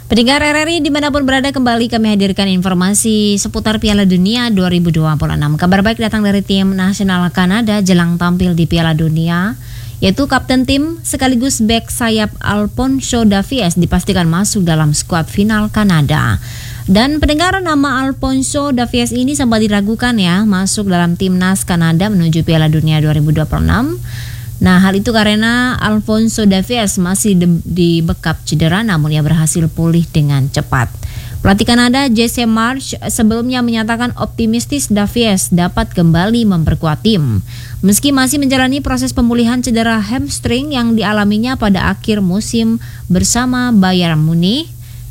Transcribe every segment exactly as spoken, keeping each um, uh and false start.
Pendengar R R I dimanapun berada, kembali kami hadirkan informasi seputar Piala Dunia dua ribu dua puluh enam. Kabar baik datang dari tim nasional Kanada jelang tampil di Piala Dunia, yaitu kapten tim sekaligus bek sayap Alphonso Davies dipastikan masuk dalam skuad final Kanada. Dan pendengar, nama Alphonso Davies ini sempat diragukan ya masuk dalam timnas Kanada menuju Piala Dunia dua ribu dua puluh enam. Nah, hal itu karena Alphonso Davies masih dibekap cedera, namun ia berhasil pulih dengan cepat. Pelatih Kanada Jesse Marsch sebelumnya menyatakan optimistis Davies dapat kembali memperkuat tim, meski masih menjalani proses pemulihan cedera hamstring yang dialaminya pada akhir musim bersama Bayern Munich.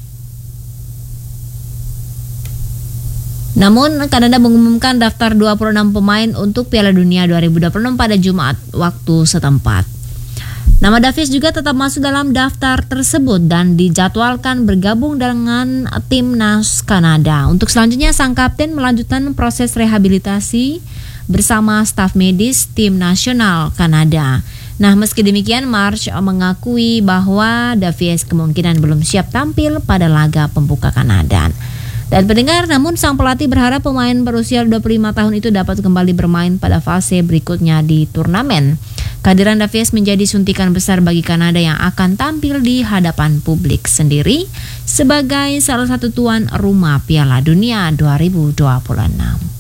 Namun, Kanada mengumumkan daftar dua puluh enam pemain untuk Piala Dunia dua ribu dua puluh enam pada Jumat waktu setempat. Nama Davies juga tetap masuk dalam daftar tersebut dan dijadwalkan bergabung dengan timnas Kanada. Untuk selanjutnya, sang kapten melanjutkan proses rehabilitasi bersama staf medis tim nasional Kanada. Nah, meski demikian, Marsch mengakui bahwa Davies kemungkinan belum siap tampil pada laga pembuka Kanada. Dan pendengar, namun sang pelatih berharap pemain berusia dua puluh lima tahun itu dapat kembali bermain pada fase berikutnya di turnamen. Kehadiran Davies menjadi suntikan besar bagi Kanada yang akan tampil di hadapan publik sendiri sebagai salah satu tuan rumah Piala Dunia dua ribu dua puluh enam.